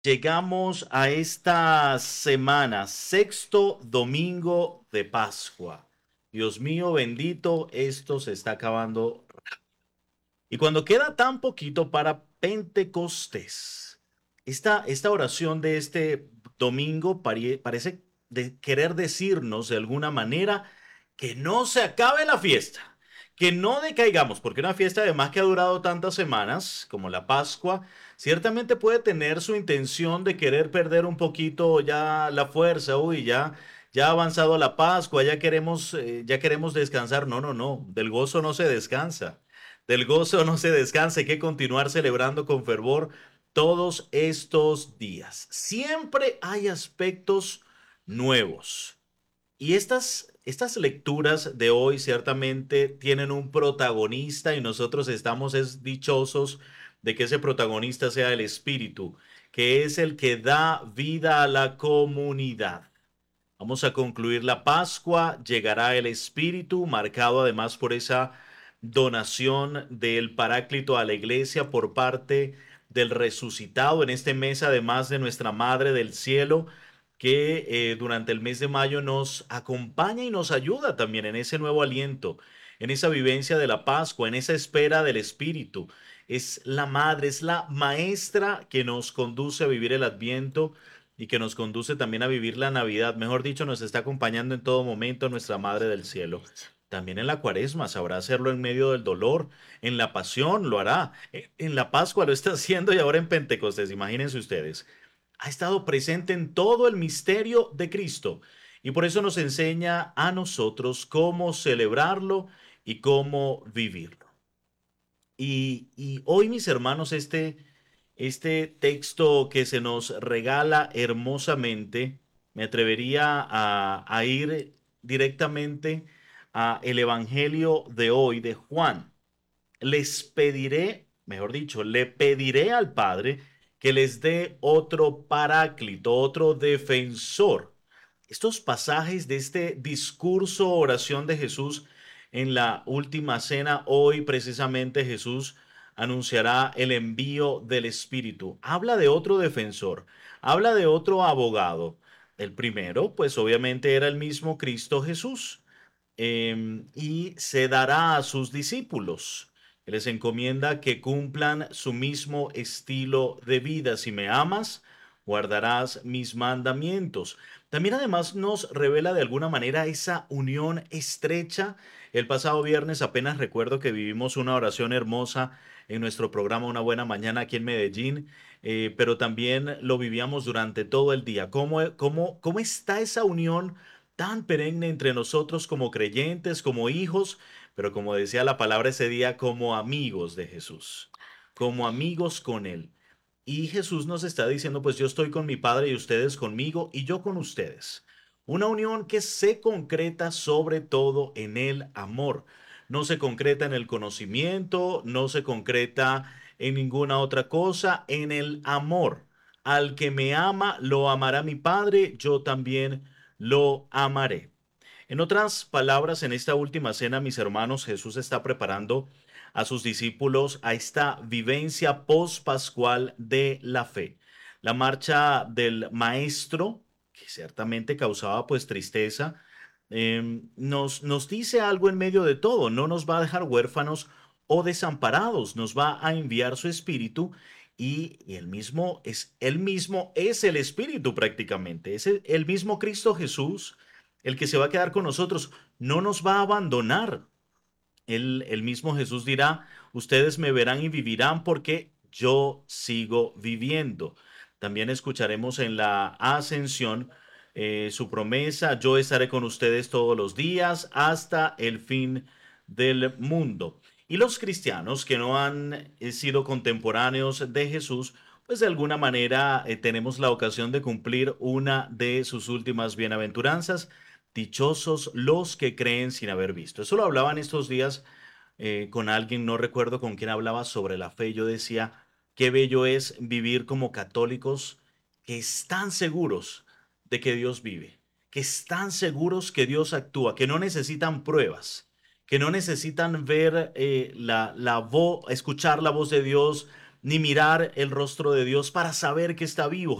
Llegamos a esta semana, sexto domingo de Pascua. Dios mío bendito, esto se está acabando. Y cuando queda tan poquito para Pentecostés, esta oración de este domingo parece querer decirnos de alguna manera que no se acabe la fiesta, que no decaigamos, porque una fiesta además que ha durado tantas semanas, como la Pascua, ciertamente puede tener su intención de querer perder un poquito ya la fuerza. Uy, ya ha avanzado la Pascua, ya queremos descansar. No, no, no, del gozo no se descansa. Del gozo no se descansa, hay que continuar celebrando con fervor todos estos días. Siempre hay aspectos nuevos. Y estas lecturas de hoy ciertamente tienen un protagonista y nosotros estamos dichosos de que ese protagonista sea el Espíritu, que es el que da vida a la comunidad. Vamos a concluir la Pascua, llegará el Espíritu, marcado además por esa donación del Paráclito a la iglesia por parte del resucitado en este mes, además de nuestra Madre del Cielo, que durante el mes de mayo nos acompaña y nos ayuda también en ese nuevo aliento, en esa vivencia de la Pascua, en esa espera del Espíritu. Es la Madre, es la Maestra que nos conduce a vivir el Adviento y que nos conduce también a vivir la Navidad. Mejor dicho, nos está acompañando en todo momento nuestra Madre del Cielo. También en la Cuaresma sabrá hacerlo en medio del dolor, en la Pasión lo hará, en la Pascua lo está haciendo y ahora en Pentecostés, imagínense ustedes. Ha estado presente en todo el misterio de Cristo y por eso nos enseña a nosotros cómo celebrarlo y cómo vivirlo. Y hoy, mis hermanos, este texto que se nos regala hermosamente, me atrevería a ir directamente a el Evangelio de hoy de Juan. Les pediré, mejor dicho, le pediré al Padre que les dé otro paráclito, otro defensor. Estos pasajes de este discurso, oración de Jesús en la última cena, hoy precisamente Jesús anunciará el envío del Espíritu. Habla de otro defensor, habla de otro abogado. El primero, pues obviamente era el mismo Cristo Jesús, y se dará a sus discípulos. Les encomienda que cumplan su mismo estilo de vida. Si me amas, guardarás mis mandamientos. También además nos revela de alguna manera esa unión estrecha. El pasado viernes apenas recuerdo que vivimos una oración hermosa en nuestro programa Una Buena Mañana aquí en Medellín, pero también lo vivíamos durante todo el día. ¿Cómo está esa unión tan perenne entre nosotros como creyentes, como hijos, pero como decía la palabra ese día, como amigos de Jesús, como amigos con Él? Y Jesús nos está diciendo, pues yo estoy con mi Padre y ustedes conmigo y yo con ustedes. Una unión que se concreta sobre todo en el amor. No se concreta en el conocimiento, no se concreta en ninguna otra cosa, en el amor. Al que me ama, lo amará mi Padre, yo también lo amaré. En otras palabras, en esta última cena, mis hermanos, Jesús está preparando a sus discípulos a esta vivencia post-pascual de la fe. La marcha del maestro, que ciertamente causaba pues tristeza, nos dice algo en medio de todo. No nos va a dejar huérfanos o desamparados, nos va a enviar su espíritu y él mismo es el espíritu prácticamente, es el mismo Cristo Jesús el que se va a quedar con nosotros, no nos va a abandonar. El mismo Jesús dirá, ustedes me verán y vivirán porque yo sigo viviendo. También escucharemos en la ascensión su promesa, yo estaré con ustedes todos los días hasta el fin del mundo. Y los cristianos que no han sido contemporáneos de Jesús, pues de alguna manera tenemos la ocasión de cumplir una de sus últimas bienaventuranzas. Dichosos los que creen sin haber visto. Eso lo hablaban estos días con alguien, no recuerdo con quién hablaba sobre la fe. Yo decía, qué bello es vivir como católicos que están seguros de que Dios vive, que están seguros que Dios actúa, que no necesitan pruebas, que no necesitan ver la voz, escuchar la voz de Dios ni mirar el rostro de Dios para saber que está vivo.